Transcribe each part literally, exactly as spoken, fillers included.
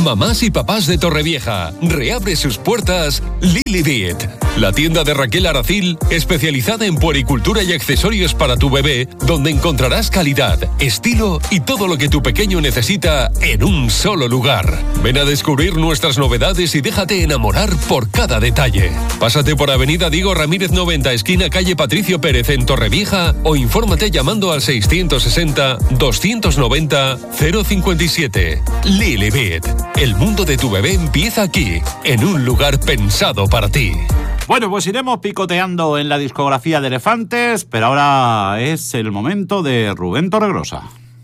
Mamás y papás de Torrevieja, reabre sus puertas Lilibit, la tienda de Raquel Aracil, especializada en puericultura y accesorios para tu bebé, donde encontrarás calidad, estilo y todo lo que tu pequeño necesita en un solo lugar. Ven a descubrir nuestras novedades y déjate enamorar por cada detalle. Pásate por Avenida Diego Ramírez noventa, esquina calle Patricio Pérez en Torrevieja, o infórmate llamando al seiscientos sesenta, doscientos noventa, cero cincuenta y siete. Lilibit, el mundo de tu bebé empieza aquí, en un lugar pensado para ti. Bueno, pues iremos picoteando en la discografía de Elefantes, pero ahora es el momento de Rubén Torregrosa.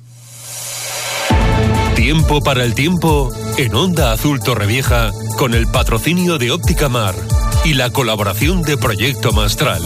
Tiempo para el tiempo en Onda Azul Torrevieja, con el patrocinio de Óptica Mar y la colaboración de Proyecto Mastral.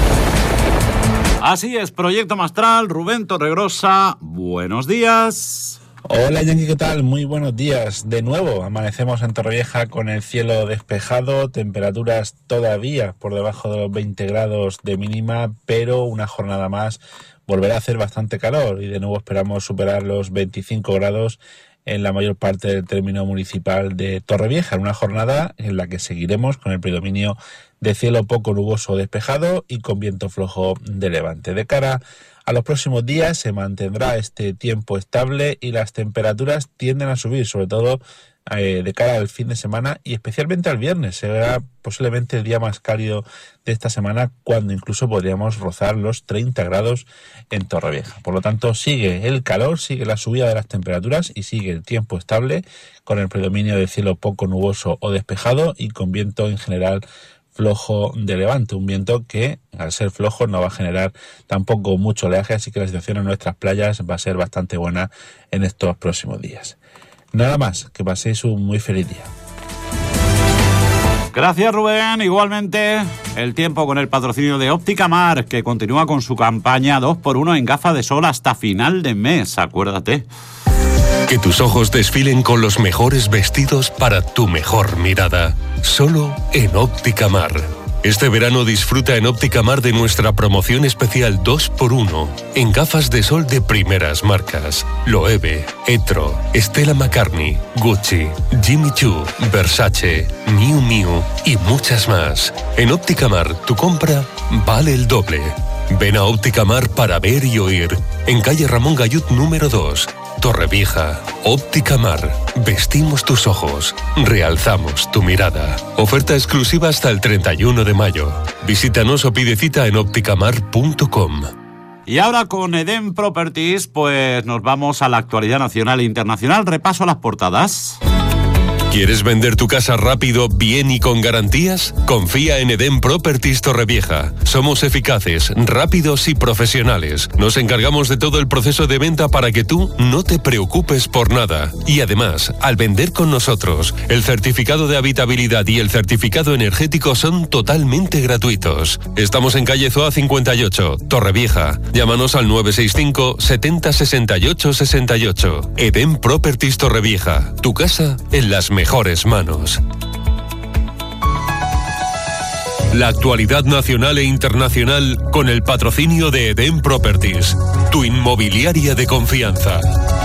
Así es, Proyecto Mastral, Rubén Torregrosa, buenos días. Hola Yanqui, ¿qué tal? Muy buenos días. De nuevo amanecemos en Torrevieja con el cielo despejado, temperaturas todavía por debajo de los veinte grados de mínima, pero una jornada más volverá a hacer bastante calor y de nuevo esperamos superar los veinticinco grados en la mayor parte del término municipal de Torrevieja, en una jornada en la que seguiremos con el predominio de cielo poco nuboso despejado y con viento flojo de levante. De cara a los próximos días se mantendrá este tiempo estable y las temperaturas tienden a subir, sobre todo eh, de cara al fin de semana y especialmente al viernes. Será posiblemente el día más cálido de esta semana, cuando incluso podríamos rozar los treinta grados en Torrevieja. Por lo tanto, sigue el calor, sigue la subida de las temperaturas y sigue el tiempo estable, con el predominio de cielo poco nuboso o despejado y con viento en general flojo de levante, un viento que al ser flojo no va a generar tampoco mucho oleaje, así que la situación en nuestras playas va a ser bastante buena en estos próximos días. Nada más, que paséis un muy feliz día. Gracias Rubén, igualmente el tiempo con el patrocinio de Óptica Mar, que continúa con su campaña dos por uno en gafas de sol hasta final de mes, acuérdate. Que tus ojos desfilen con los mejores vestidos para tu mejor mirada. Solo en Óptica Mar. Este verano disfruta en Óptica Mar de nuestra promoción especial dos por uno en gafas de sol de primeras marcas: Loewe, Etro, Stella McCartney, Gucci, Jimmy Choo, Versace, Miu Miu y muchas más. En Óptica Mar, tu compra vale el doble. Ven a Óptica Mar para ver y oír. En calle Ramón Gallud número dos, Torrevieja. Óptica Mar. Vestimos tus ojos. Realzamos tu mirada. Oferta exclusiva hasta el treinta y uno de mayo. Visítanos o pide cita en ópticamar punto com. Y ahora con Eden Properties, pues nos vamos a la actualidad nacional e internacional. Repaso a las portadas. ¿Quieres vender tu casa rápido, bien y con garantías? Confía en Eden Properties Torrevieja. Somos eficaces, rápidos y profesionales. Nos encargamos de todo el proceso de venta para que tú no te preocupes por nada. Y además, al vender con nosotros, el certificado de habitabilidad y el certificado energético son totalmente gratuitos. Estamos en calle Zoa cincuenta y ocho, Torrevieja. Llámanos al nueve seis cinco, setenta, sesenta y ocho, sesenta y ocho. Eden Properties Torrevieja. Tu casa en las mejores manos. La actualidad nacional e internacional con el patrocinio de Eden Properties, tu inmobiliaria de confianza.